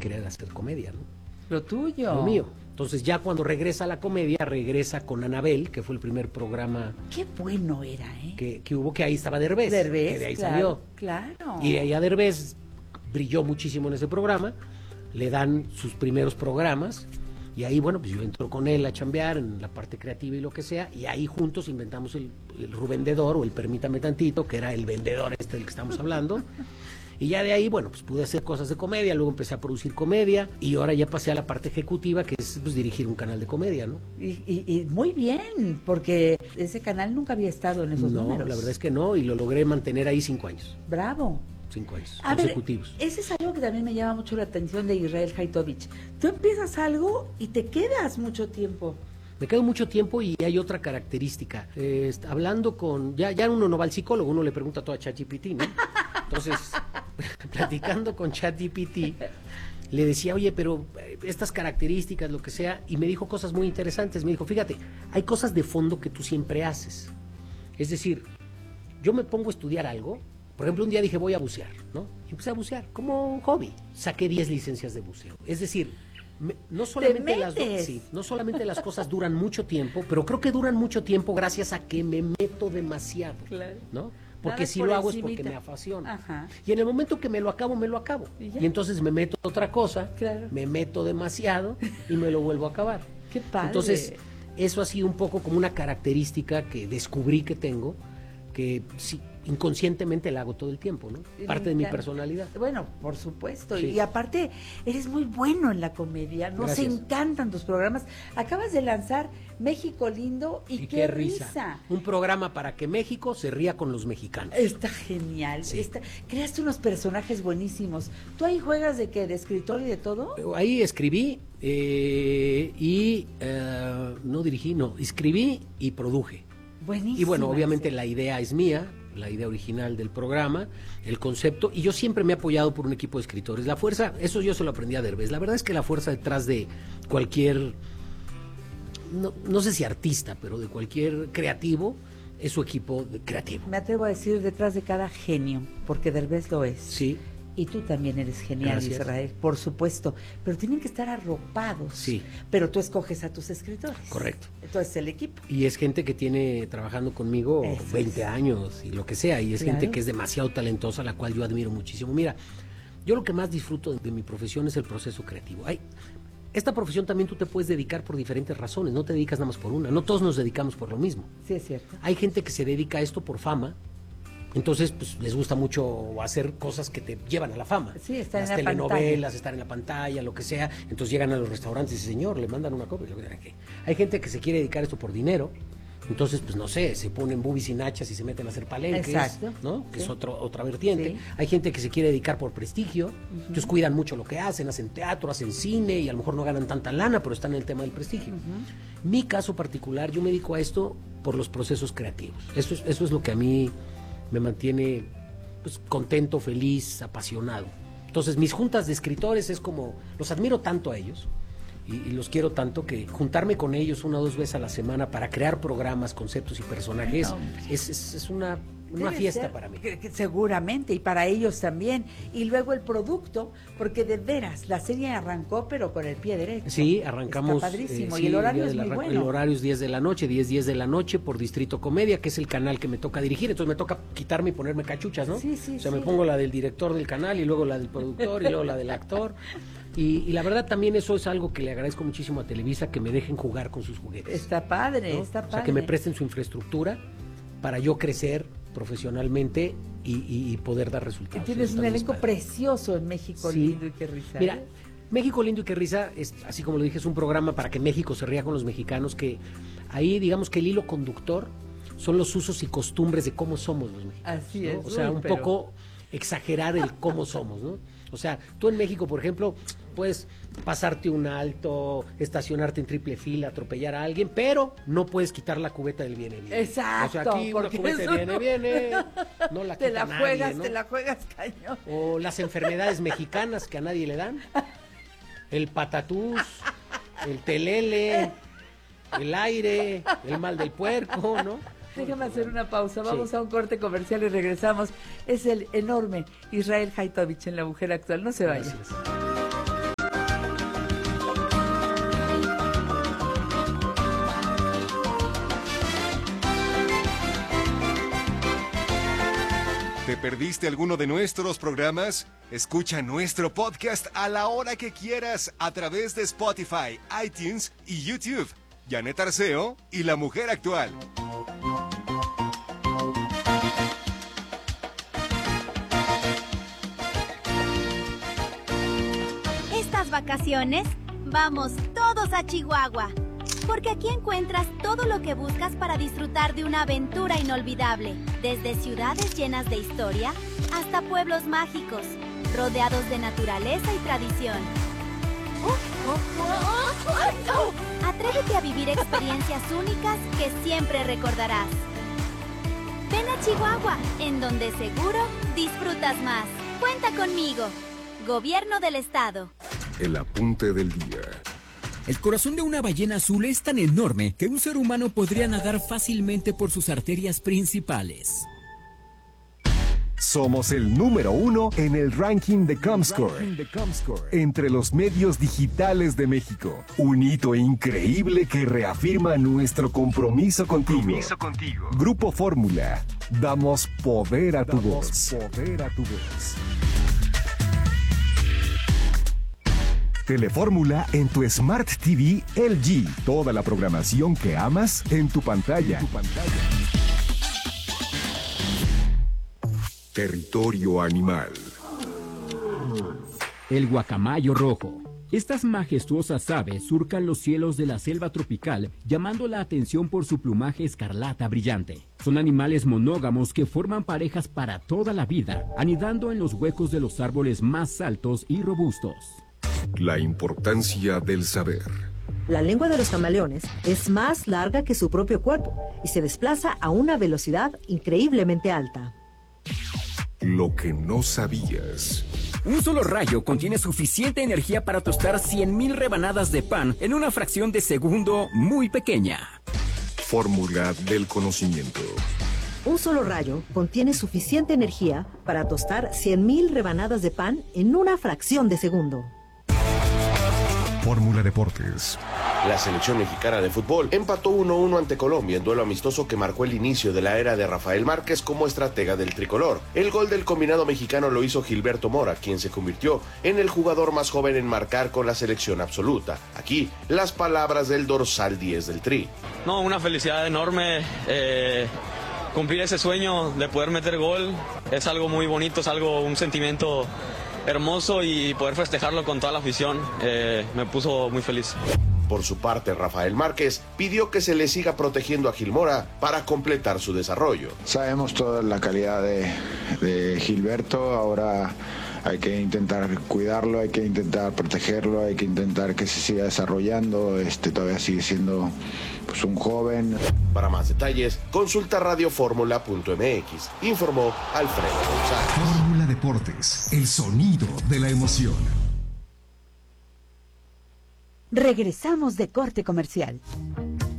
querer hacer comedia, ¿no? Lo tuyo. Lo mío. Entonces ya cuando regresa a la comedia, regresa con Anabel, que fue el primer programa Qué bueno era, ¿eh? que hubo, que ahí estaba Derbez. Derbez, que de ahí claro, salió. claro. Y de ahí a Derbez brilló muchísimo en ese programa, le dan sus primeros programas, y ahí, bueno, pues yo entro con él a chambear en la parte creativa y lo que sea, y ahí juntos inventamos el Rubendedor, o el Permítame Tantito, que era el vendedor del que estamos hablando. Y ya de ahí, bueno, pues pude hacer cosas de comedia, luego empecé a producir comedia, y ahora ya pasé a la parte ejecutiva, que es pues dirigir un canal de comedia, ¿no? Y muy bien, porque ese canal nunca había estado en esos números. No, la verdad es que no, y lo logré mantener ahí 5 años. Bravo. 5 años A consecutivos. ver, ese es algo que también me llama mucho la atención de Israel Haitovich. Tú empiezas algo y te quedas mucho tiempo. Me quedo mucho tiempo, y hay otra característica. Hablando con... Ya uno no va al psicólogo, uno le pregunta todo a ChatGPT, ¿no? Entonces, platicando con ChatGPT, le decía, oye, pero estas características, lo que sea, y me dijo cosas muy interesantes. Me dijo, fíjate, hay cosas de fondo que tú siempre haces. Es decir, yo me pongo a estudiar algo. Por ejemplo, un día dije, voy a bucear, ¿no? Y empecé a bucear como un hobby. Saqué 10 licencias de buceo. Es decir, no solamente no solamente las cosas duran mucho tiempo, pero creo que duran mucho tiempo gracias a que me meto demasiado, Claro. ¿no? Porque Nada si por lo hago es encimita. porque me apasiona. Ajá. Y en el momento que me lo acabo, me lo acabo. ¿Y entonces me meto a otra cosa, Claro. me meto demasiado y me lo vuelvo a acabar. Qué padre. Entonces, eso ha sido un poco como una característica que descubrí que tengo, que sí, inconscientemente la hago todo el tiempo, ¿no? Parte de mi personalidad. Bueno, por supuesto. Sí. Y aparte, eres muy bueno en la comedia. Nos Gracias. encantan tus programas. Acabas de lanzar México Lindo y qué risa. Un programa para que México se ría con los mexicanos. Está genial. Sí. Creaste unos personajes buenísimos. ¿Tú ahí juegas de qué? ¿De escritor y de todo? Ahí escribí no dirigí, no, escribí y produje. Buenísimo. Y bueno, obviamente la idea es mía, la idea original del programa, el concepto, y yo siempre me he apoyado por un equipo de escritores. La fuerza, eso yo se lo aprendí a Derbez. La verdad es que la fuerza detrás de cualquier, no sé si artista, pero de cualquier creativo, es su equipo creativo. Me atrevo a decir detrás de cada genio, porque Derbez lo es. Sí. Y tú también eres genial, Gracias. Israel, por supuesto. Pero tienen que estar arropados. Sí. Pero tú escoges a tus escritores. Correcto. Entonces el equipo. Y es gente que tiene trabajando conmigo Eso 20 es. años y lo que sea, y es Claro. gente que es demasiado talentosa, la cual yo admiro muchísimo. Mira, yo lo que más disfruto de mi profesión es el proceso creativo. Esta profesión también tú te puedes dedicar por diferentes razones, no te dedicas nada más por una, no todos nos dedicamos por lo mismo. Sí, es cierto. Hay gente que se dedica a esto por fama. Entonces, pues les gusta mucho hacer cosas que te llevan a la fama. Sí, estar las en la telenovelas, estar en la pantalla, lo que sea. Entonces llegan a los restaurantes y dicen, señor, le mandan una copia. Hay gente que se quiere dedicar a esto por dinero. Entonces, pues no sé, se ponen boobies y nachas y se meten a hacer palenques, Exacto. ¿no? Que Sí. es otra vertiente. Sí. Hay gente que se quiere dedicar por prestigio. Entonces cuidan mucho lo que hacen teatro, hacen cine y a lo mejor no ganan tanta lana, pero están en el tema del prestigio. Mi caso particular, yo me dedico a esto por los procesos creativos. Eso es lo que a mí me mantiene pues contento, feliz, apasionado. Entonces mis juntas de escritores es como, los admiro tanto a ellos y los quiero tanto que juntarme con ellos 1 o 2 veces a la semana para crear programas, conceptos y personajes es una Debe fiesta ser, para mí. Seguramente, y para ellos también. Y luego el producto, porque de veras, la serie arrancó, pero con el pie derecho. Sí, arrancamos. Está padrísimo, Sí, y el horario día es del muy El bueno. horario es 10 de la noche, 10 de la noche por Distrito Comedia, que es el canal que me toca dirigir. Entonces me toca quitarme y ponerme cachuchas, ¿no? Sí, sí, o sea, sí. me pongo la del director del canal y luego la del productor y luego la del actor. Y la verdad también eso es algo que le agradezco muchísimo a Televisa, que me dejen jugar con sus juguetes. Está padre, ¿no? está padre. O sea, que me presten su infraestructura para yo crecer profesionalmente y poder dar resultados. Tienes Eso un también es elenco padre. precioso en México Sí. Lindo y qué risa. Mira, México Lindo y qué risa, es, así como lo dije, es un programa para que México se ría con los mexicanos, que ahí digamos que el hilo conductor son los usos y costumbres de cómo somos los mexicanos. Así ¿no? es. O sea, Uy, un pero- poco exagerar el cómo somos, ¿no? O sea, tú en México, por ejemplo, puedes pasarte un alto, estacionarte en triple fila, atropellar a alguien, pero no puedes quitar la cubeta del viene. Exacto, O sea, aquí una porque cubeta eso de no- viene, no la te quita la nadie, juegas, ¿no? te la juegas cañón. O las enfermedades mexicanas que a nadie le dan. El patatús, el telele, el aire, el mal del puerco, ¿no? Déjame hacer una pausa, vamos Sí. a un corte comercial y regresamos. Es el enorme Israel Haitovich en La Mujer Actual, no se vaya. Gracias. perdiste alguno de nuestros programas? Escucha nuestro podcast a la hora que quieras a través de Spotify, iTunes y YouTube. Janet Arceo y La Mujer Actual. Estas vacaciones, vamos todos a Chihuahua. Porque aquí encuentras todo lo que buscas para disfrutar de una aventura inolvidable. Desde ciudades llenas de historia hasta pueblos mágicos, rodeados de naturaleza y tradición. Atrévete a vivir experiencias únicas que siempre recordarás. Ven a Chihuahua, en donde seguro disfrutas más. Cuenta conmigo. Gobierno del Estado. El apunte del día. El corazón de una ballena azul es tan enorme que un ser humano podría nadar fácilmente por sus arterias principales. Somos el número 1 en el ranking de Comscore, entre los medios digitales de México. Un hito increíble que reafirma nuestro compromiso contigo. Grupo Fórmula. Damos poder a tu voz. Telefórmula en tu Smart TV LG. Toda la programación que amas en tu pantalla. Territorio animal. El guacamayo rojo. Estas majestuosas aves surcan los cielos de la selva tropical, llamando la atención por su plumaje escarlata brillante. Son animales monógamos que forman parejas para toda la vida, anidando en los huecos de los árboles más altos y robustos. La importancia del saber. La lengua de los camaleones es más larga que su propio cuerpo y se desplaza a una velocidad increíblemente alta. Lo que no sabías. Un solo rayo contiene suficiente energía para tostar 100,000 rebanadas de pan en una fracción de segundo muy pequeña. Fórmula del conocimiento. Un solo rayo contiene suficiente energía para tostar 100,000 rebanadas de pan en una fracción de segundo. Fórmula Deportes. La selección mexicana de fútbol empató 1-1 ante Colombia en duelo amistoso que marcó el inicio de la era de Rafael Márquez como estratega del tricolor. El gol del combinado mexicano lo hizo Gilberto Mora, quien se convirtió en el jugador más joven en marcar con la selección absoluta. Aquí, las palabras del dorsal 10 del Tri. No, una felicidad enorme. Cumplir ese sueño de poder meter gol es algo muy bonito, es un sentimiento hermoso y poder festejarlo con toda la afición me puso muy feliz. Por su parte, Rafael Márquez pidió que se le siga protegiendo a Gil Mora para completar su desarrollo. Sabemos toda la calidad de Gilberto, ahora hay que intentar cuidarlo, hay que intentar protegerlo, hay que intentar que se siga desarrollando, todavía sigue siendo pues, un joven. Para más detalles, consulta radioformula.mx, informó Alfredo González. Fórmula Deportes, el sonido de la emoción. Regresamos de corte comercial.